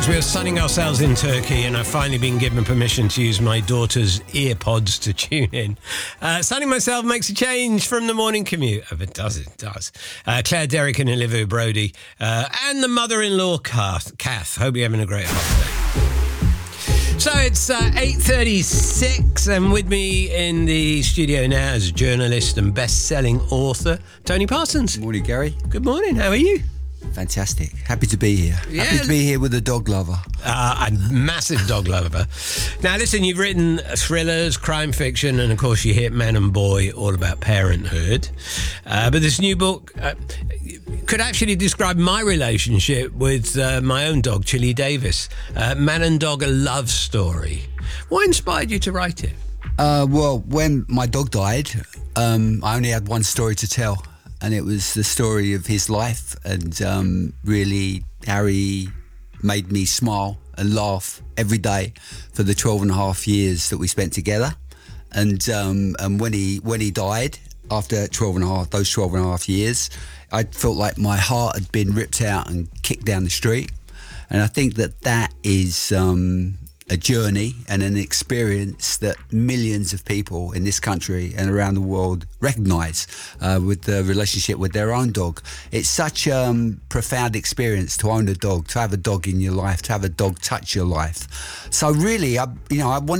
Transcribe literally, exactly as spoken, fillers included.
As we are sunning ourselves in Turkey, and I've finally been given permission to use my daughter's earpods to tune in. Uh, sunning myself makes a change from the morning commute. Oh, it does, it does. Uh, Claire Derrick and Olivia Brody, uh, and the mother-in-law, Kath. Kath, hope you're having a great holiday. So it's uh, eight thirty-six, and with me in the studio now is journalist and best-selling author, Tony Parsons. Good morning, Gary. Good morning, how are you? Fantastic. Happy to be here. Yeah. Happy to be here with a dog lover. Uh, a massive dog lover. Now, listen, you've written thrillers, crime fiction, and, of course, you hit Man and Boy, all about parenthood. Uh, but this new book uh, could actually describe my relationship with uh, my own dog, Chili Davis. Uh, Man and Dog, a love story. What inspired you to write it? Uh, well, when my dog died, um, I only had one story to tell. And it was the story of his life, and um, really Harry made me smile and laugh every day for the twelve and a half years that we spent together. And um, and when he when he died, after twelve and a half, those twelve and a half years, I felt like my heart had been ripped out and kicked down the street. And I think that that is um, a journey and an experience that millions of people in this country and around the world recognise uh, with the relationship with their own dog. It's such a um, profound experience to own a dog, to have a dog in your life, to have a dog touch your life. So really, I, you know, I wanted